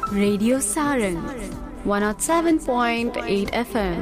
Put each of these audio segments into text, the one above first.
Radio Saran 107.8 FM.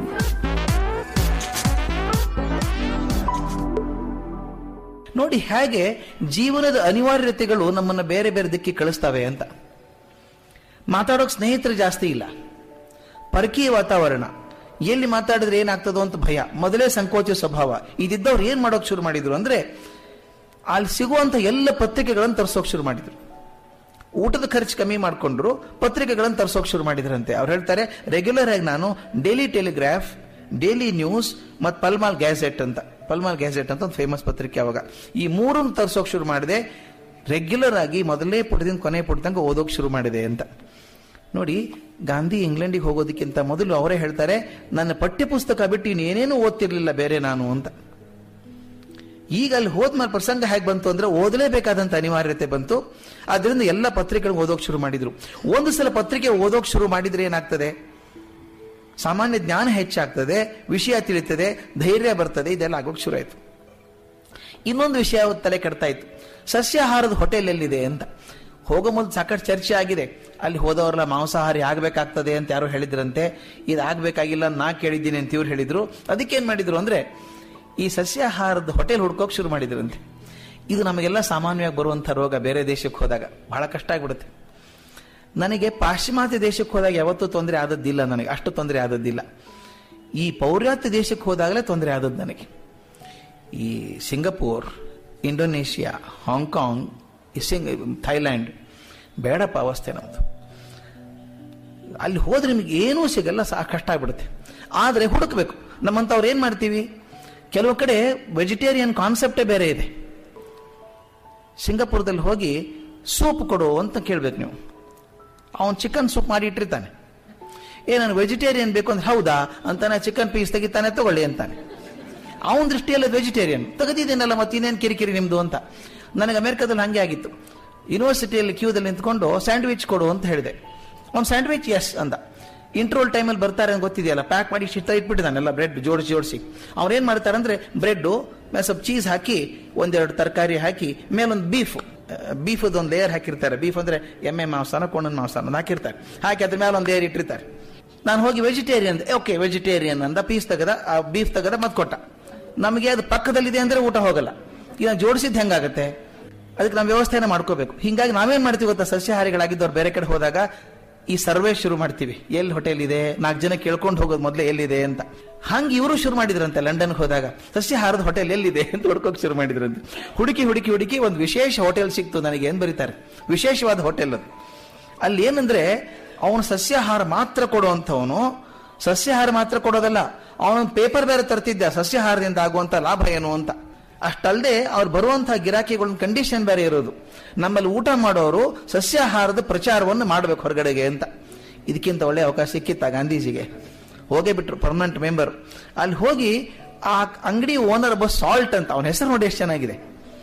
ನೋಡಿ ಹೇಗೆ ಜೀವನದ ಅನಿವಾರ್ಯತೆಗಳು ನಮ್ಮನ್ನು ಬೇರೆ ಬೇರೆ ದಿಕ್ಕಿಗೆ ಕಳಿಸ್ತವೆ ಅಂತ. ಮಾತಾಡೋಕೆ ಸ್ನೇಹಿತರು ಜಾಸ್ತಿ ಇಲ್ಲ, ಪರಕೀಯ ವಾತಾವರಣ, ಎಲ್ಲಿ ಮಾತಾಡಿದ್ರೆ ಏನಾಗ್ತದೋ ಅಂತ ಭಯ, ಮೊದಲೇ ಸಂಕೋಚ ಸ್ವಭಾವ ಇದಿದ್ದವ್ರು ಏನ್ ಮಾಡೋಕೆ ಶುರು ಮಾಡಿದ್ರು ಅಂದ್ರೆ ಅಲ್ಲಿ ಸಿಗುವಂತ ಎಲ್ಲ ಪತ್ರಿಕೆಗಳನ್ನು ತರಿಸೋಕೆ ಶುರು ಮಾಡಿದ್ರು. ಊಟದ ಖರ್ಚು ಕಮ್ಮಿ ಮಾಡಿಕೊಂಡ್ರು, ಪತ್ರಿಕೆಗಳನ್ನು ತರಿಸೋಕೆ ಶುರು ಮಾಡಿದ್ರಂತೆ. ಅವ್ರು ಹೇಳ್ತಾರೆ, ರೆಗ್ಯುಲರ್ ಆಗಿ ನಾನು ಡೈಲಿ ಟೆಲಿಗ್ರಾಫ್, ಡೈಲಿ ನ್ಯೂಸ್ ಮತ್ತು ಪಲ್ಮಾಲ್ ಗ್ಯಾಜೆಟ್ ಅಂತ ಒಂದು ಫೇಮಸ್ ಪತ್ರಿಕೆ. ಅವಾಗ ಈ ಮೂರನ್ನು ತರಿಸೋಕೆ ಶುರು ಮಾಡಿದೆ. ರೆಗ್ಯುಲರ್ ಆಗಿ ಮೊದಲನೇ ಪುಟದಿಂದ ಕೊನೆ ಪುಟ ತನಕ ಓದೋಕೆ ಶುರು ಮಾಡಿದೆ ಅಂತ. ನೋಡಿ, ಗಾಂಧಿ ಇಂಗ್ಲೆಂಡಿಗೆ ಹೋಗೋದಕ್ಕಿಂತ ಮೊದಲು ಅವರೇ ಹೇಳ್ತಾರೆ, ನನ್ನ ಪಠ್ಯಪುಸ್ತಕ ಬಿಟ್ಟು ಇನ್ನೇನೇನು ಓದ್ತಿರ್ಲಿಲ್ಲ ಬೇರೆ ನಾನು ಅಂತ. ಈಗ ಅಲ್ಲಿ ಹೋದ್ಮೇಲೆ ಪ್ರಸಂಗ ಹೇಗೆ ಬಂತು ಅಂದ್ರೆ ಓದಲೇಬೇಕಾದಂತ ಅನಿವಾರ್ಯತೆ ಬಂತು. ಅದರಿಂದ ಎಲ್ಲ ಪತ್ರಿಕೆಗಳು ಓದೋಕೆ ಶುರು ಮಾಡಿದ್ರು. ಒಂದು ಸಲ ಪತ್ರಿಕೆ ಓದೋಕೆ ಶುರು ಮಾಡಿದ್ರೆ ಏನಾಗ್ತದೆ, ಸಾಮಾನ್ಯ ಜ್ಞಾನ ಹೆಚ್ಚಾಗ್ತದೆ, ವಿಷಯ ತಿಳಿತದೆ, ಧೈರ್ಯ ಬರ್ತದೆ, ಇದೆಲ್ಲ ಆಗೋಕೆ ಶುರು ಆಯ್ತು. ಇನ್ನೊಂದು ವಿಷಯ ತಲೆ ಕೆಡ್ತಾ ಇತ್ತು, ಸಸ್ಯಾಹಾರದ ಹೋಟೆಲ್ ಎಲ್ಲಿದೆ ಅಂತ. ಹೋಗೋ ಮೊದಲು ಸಾಕಷ್ಟು ಚರ್ಚೆ ಆಗಿದೆ. ಅಲ್ಲಿ ಹೋದವರೆಲ್ಲ ಮಾಂಸಾಹಾರಿ ಆಗಬೇಕಾಗ್ತದೆ ಅಂತ ಯಾರು ಹೇಳಿದ್ರಂತೆ. ಇದಾಗಬೇಕಾಗಿಲ್ಲ ನಾ ಕೇಳಿದ್ದೀನಿ ಅಂತ ಇವ್ರು ಹೇಳಿದ್ರು. ಅದಕ್ಕೇನ್ ಮಾಡಿದ್ರು ಅಂದ್ರೆ ಈ ಸಸ್ಯಾಹಾರದ ಹೋಟೆಲ್ ಹುಡ್ಕೋಕ್ ಶುರು ಮಾಡಿದ್ರಂತೆ. ಇದು ನಮಗೆಲ್ಲ ಸಾಮಾನ್ಯವಾಗಿ ಬರುವಂಥ ರೋಗ. ಬೇರೆ ದೇಶಕ್ಕೆ ಹೋದಾಗ ಬಹಳ ಕಷ್ಟ ಆಗ್ಬಿಡುತ್ತೆ. ನನಗೆ ಪಾಶ್ಚಿಮಾತ್ಯ ದೇಶಕ್ಕೆ ಹೋದಾಗ ಯಾವತ್ತೂ ತೊಂದರೆ ಆದದ್ದಿಲ್ಲ, ನನಗೆ ಅಷ್ಟು ತೊಂದರೆ ಆದದ್ದಿಲ್ಲ. ಈ ಪೌರ್ಯಾತ್ಯ ದೇಶಕ್ಕೆ ಹೋದಾಗಲೇ ತೊಂದರೆ ಆದದ್ದು ನನಗೆ. ಈ ಸಿಂಗಪೂರ್, ಇಂಡೋನೇಷಿಯಾ, ಹಾಂಗ್ಕಾಂಗ್, ಥೈಲ್ಯಾಂಡ್, ಬೇಡಪ್ಪ ಅವಸ್ಥೆ ನಮ್ದು. ಅಲ್ಲಿ ಹೋದ್ರೆ ನಿಮಗೆ ಏನೂ ಸಿಗಲ್ಲ, ಕಷ್ಟ ಆಗ್ಬಿಡುತ್ತೆ. ಆದರೆ ಹುಡುಕ್ಬೇಕು. ನಮ್ಮಂಥವ್ರು ಏನ್ ಮಾಡ್ತೀವಿ, ಕೆಲವು ಕಡೆ ವೆಜಿಟೇರಿಯನ್ ಕಾನ್ಸೆಪ್ಟೇ ಬೇರೆ ಇದೆ. ಸಿಂಗಪುರದಲ್ಲಿ ಹೋಗಿ ಸೂಪ್ ಕೊಡು ಅಂತ ಕೇಳ್ಬೇಕು ನೀವು. ಅವನು ಚಿಕನ್ ಸೂಪ್ ಮಾಡಿ ಇಟ್ಟಿರ್ತಾನೆ. ನಾನು ವೆಜಿಟೇರಿಯನ್ ಬೇಕು ಅಂದ್ರೆ ಹೌದಾ ಅಂತಾನೆ, ಚಿಕನ್ ಪೀಸ್ ತೆಗಿತಾನೆ, ತಗೊಳ್ಳಿ ಅಂತಾನೆ. ಅವನ ದೃಷ್ಟಿಯಲ್ಲಿ ವೆಜಿಟೇರಿಯನ್ ತೆಗೆದಿದ್ದೇನಲ್ಲ, ಮತ್ತೆ ಇನ್ನೇನು ಕಿರಿಕಿರಿ ನಿಮ್ದು ಅಂತ. ನನಗೆ ಅಮೆರಿಕದಲ್ಲಿ ಹಂಗೆ ಆಗಿತ್ತು. ಯೂನಿವರ್ಸಿಟಿಯಲ್ಲಿ ಕ್ಯೂದಲ್ಲಿ ನಿಂತ್ಕೊಂಡು ಸ್ಯಾಂಡ್ವಿಚ್ ಕೊಡು ಅಂತ ಹೇಳಿದೆ. ಅವ್ನು ಸ್ಯಾಂಡ್ವಿಚ್ ಎಸ್ ಅಂದ. ಇಂಟ್ರೋಲ್ ಟೈಮಲ್ಲಿ ಬರ್ತಾರೆ ಅಂತ ಗೊತ್ತಿದೆಯಲ್ಲ, ಪ್ಯಾಕ್ ಮಾಡಿ ಇಟ್ಬಿಟ್ಟಿದ್ದಾನೆಲ್ಲ, ಬ್ರೆಡ್ ಜೋಡಿಸಿ. ಅವ್ರೇನ್ ಮಾಡ್ತಾರೆ ಅಂದ್ರೆ ಬ್ರೆಡ್ ಮೇಲೆ ಸ್ವಲ್ಪ ಚೀಸ್ ಹಾಕಿ, ಒಂದೆರಡು ತರಕಾರಿ ಹಾಕಿ, ಮೇಲೊಂದು ಬೀಫದೊಂದು ಲೇಯರ್ ಹಾಕಿರ್ತಾರೆ. ಬೀಫ್ ಅಂದ್ರೆ ಎಮ್ಮೆ ಮಾಂಸನ ಕೋಣನ ಮಾಂಸನ ಹಾಕಿರ್ತಾರೆ. ಹಾಕಿ ಅದ್ರ ಮೇಲೆ ಒಂದು ಲೇಯರ್ ಇಟ್ಟಿರ್ತಾರೆ. ನಾನು ಹೋಗಿ ವೆಜಿಟೇರಿಯನ್, ಓಕೆ ವೆಜಿಟೇರಿಯನ್ ಅಂದ. ಪೀಸ್ ತೆಗದ, ಆ ಬೀಫ್ ತೆಗದ, ಮತ್ ಕೊಟ್ಟ. ನಮಗೆ ಅದು ಪಕ್ಕದಲ್ಲಿದೆ ಅಂದ್ರೆ ಊಟ ಹೋಗಲ್ಲ. ಈಗ ಜೋಡಿಸಿದ್ದು ಹೆಂಗಾಗತ್ತೆ? ಅದಕ್ಕೆ ನಾವು ವ್ಯವಸ್ಥೆನ ಮಾಡ್ಕೋಬೇಕು. ಹಿಂಗಾಗಿ ನಾವೇನ್ ಮಾಡ್ತೀವಿ ಗೊತ್ತಾ, ಸಸ್ಯಾಹಾರಿಗಳಾಗಿದ್ದವ್ರು ಬೇರೆ ಕಡೆ ಹೋದಾಗ ಈ ಸರ್ವೆ ಶುರು ಮಾಡ್ತೀವಿ. ಎಲ್ಲಿ ಹೋಟೆಲ್ ಇದೆ, 4 ಜನ ಕೇಳ್ಕೊಂಡು ಹೋಗೋದು ಮೊದಲೇ ಎಲ್ಲಿದೆ ಅಂತ. ಹಂಗೆ ಇವರು ಶುರು ಮಾಡಿದ್ರಂತೆ. ಲಂಡನ್ಗೆ ಹೋದಾಗ ಸಸ್ಯಾಹಾರದ ಹೋಟೆಲ್ ಎಲ್ಲಿದೆ ಅಂತ ಹುಡ್ಕೋಕ್ ಶುರು ಮಾಡಿದ್ರಂತೆ. ಹುಡುಕಿ ಒಂದು ವಿಶೇಷ ಹೋಟೆಲ್ ಸಿಕ್ತು ನನಗೆ. ಏನ್ ಬರೀತಾರೆ, ವಿಶೇಷವಾದ ಹೋಟೆಲ್ ಅದು. ಅಲ್ಲಿ ಏನಂದ್ರೆ ಅವನು ಸಸ್ಯಾಹಾರ ಮಾತ್ರ ಕೊಡುವಂಥವನು. ಸಸ್ಯಾಹಾರ ಮಾತ್ರ ಕೊಡೋದಲ್ಲ, ಅವನೊಂದು ಪೇಪರ್ ಬೇರೆ ತರ್ತಿದ್ದ, ಸಸ್ಯಾಹಾರದಿಂದ ಆಗುವಂತ ಲಾಭ ಏನು ಅಂತ. ಅಷ್ಟಲ್ಲದೆ ಅವ್ರು ಬರುವಂತಹ ಗಿರಾಕಿಗಳ ಕಂಡೀಷನ್ ಬೇರೆ ಇರೋದು. ನಮ್ಮಲ್ಲಿ ಊಟ ಮಾಡೋರು ಸಸ್ಯಾಹಾರದ ಪ್ರಚಾರವನ್ನು ಮಾಡಬೇಕು ಹೊರಗಡೆಗೆ ಅಂತ. ಇದಕ್ಕಿಂತ ಒಳ್ಳೆ ಅವಕಾಶ ಸಿಕ್ಕಿತ್ತ ಗಾಂಧೀಜಿಗೆ? ಹೋಗೇ ಬಿಟ್ರು, ಪರ್ಮನೆಂಟ್ ಮೆಂಬರ್. ಅಲ್ಲಿ ಹೋಗಿ ಆ ಅಂಗಡಿ ಓನರ್ ಒಬ್ಬ ಸಾಲ್ಟ್ ಅಂತ, ಅವನ ಹೆಸರು ನೋಡಿ ಎಷ್ಟು ಚೆನ್ನಾಗಿದೆ.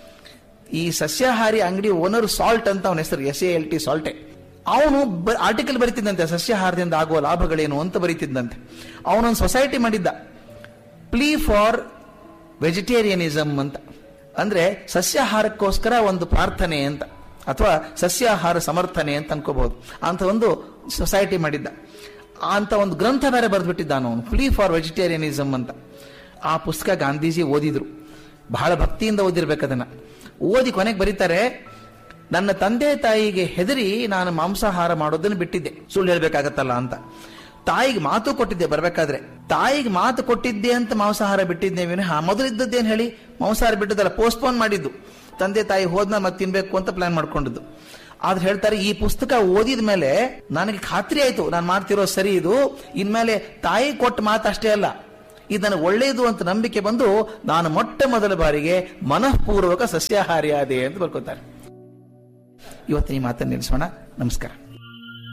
ಈ ಸಸ್ಯಾಹಾರಿ ಅಂಗಡಿ ಓನರ್ ಸಾಲ್ಟ್ ಅಂತ ಅವನ ಹೆಸರು, SALT ಸಾಲ್ಟೆ. ಅವನು ಆರ್ಟಿಕಲ್ ಬರೀತಿದ್ದಂತೆ, ಸಸ್ಯಾಹಾರದಿಂದ ಆಗುವ ಲಾಭಗಳೇನು ಅಂತ ಬರೀತಿದ್ದಂತೆ. ಅವನೊಂದು ಸೊಸೈಟಿ ಮಾಡಿದ್ದ, ಪ್ಲೀ ಫಾರ್ ವೆಜಿಟೇರಿಯನಿಸಮ್ ಅಂತ. ಅಂದ್ರೆ ಸಸ್ಯಾಹಾರಕ್ಕೋಸ್ಕರ ಒಂದು ಪ್ರಾರ್ಥನೆ ಅಂತ, ಅಥವಾ ಸಸ್ಯಾಹಾರ ಸಮರ್ಥನೆ ಅಂತ ಅನ್ಕೋಬಹುದು. ಅಂತ ಒಂದು ಸೊಸೈಟಿ ಮಾಡಿದ್ದ. ಅಂತ ಒಂದು ಗ್ರಂಥ ಬೇರೆ ಬರೆದ್ಬಿಟ್ಟಿದ್ದಾನ ಅವನು, ಪ್ಲೀ ಫಾರ್ ವೆಜಿಟೇರಿಯನಿಸಮ್ ಅಂತ. ಆ ಪುಸ್ತಕ ಗಾಂಧೀಜಿ ಓದಿದ್ರು, ಬಹಳ ಭಕ್ತಿಯಿಂದ ಓದಿರ್ಬೇಕು ಅದನ್ನ. ಓದಿ ಕೊನೆಗೆ ಬರೀತಾರೆ, ನನ್ನ ತಂದೆ ತಾಯಿಗೆ ಹೆದರಿ ನಾನು ಮಾಂಸಾಹಾರ ಮಾಡೋದನ್ನು ಬಿಟ್ಟಿದ್ದೆ, ಸುಳ್ಳು ಹೇಳ್ಬೇಕಾಗತ್ತಲ್ಲ ಅಂತ. ತಾಯಿಗೆ ಮಾತು ಕೊಟ್ಟಿದ್ದೆ ಬರ್ಬೇಕಾದ್ರೆ, ತಾಯಿಗೆ ಮಾತು ಕೊಟ್ಟಿದ್ದೆ ಅಂತ ಮಾಂಸಾಹಾರ ಬಿಟ್ಟಿದ್ದೆ ವಿನಃ ಮೊದಲಿದ್ದದ್ದೇನು ಹೇಳಿ ಮಾಂಸಾಹಾರ ಬಿಟ್ಟದಲ್ಲ, ಪೋಸ್ಟ್ಪೋನ್ ಮಾಡಿದ್ದು. ತಂದೆ ತಾಯಿ ಹೋದ್ನ ಮತ್ತೆ ತಿನ್ಬೇಕು ಅಂತ ಪ್ಲಾನ್ ಮಾಡ್ಕೊಂಡಿದ್ದು. ಆದ್ರೆ ಹೇಳ್ತಾರೆ, ಈ ಪುಸ್ತಕ ಓದಿದ ಮೇಲೆ ನನಗೆ ಖಾತ್ರಿ ಆಯ್ತು, ನಾನು ಮಾಡ್ತಿರೋ ಸರಿ ಇದು. ಇನ್ಮೇಲೆ ತಾಯಿ ಕೊಟ್ಟ ಮಾತು ಅಷ್ಟೇ ಅಲ್ಲ, ಇದು ನನಗೆ ಒಳ್ಳೆಯದು ಅಂತ ನಂಬಿಕೆ ಬಂದು ನಾನು ಮೊಟ್ಟ ಮೊದಲ ಬಾರಿಗೆ ಮನಃಪೂರ್ವಕ ಸಸ್ಯಾಹಾರಿ ಆದೆ ಅಂತ ಬರ್ಕೋತಾರೆ. ಇವತ್ತು ಈ ಮಾತನ್ನು ನಿಲ್ಲಿಸೋಣ. ನಮಸ್ಕಾರ.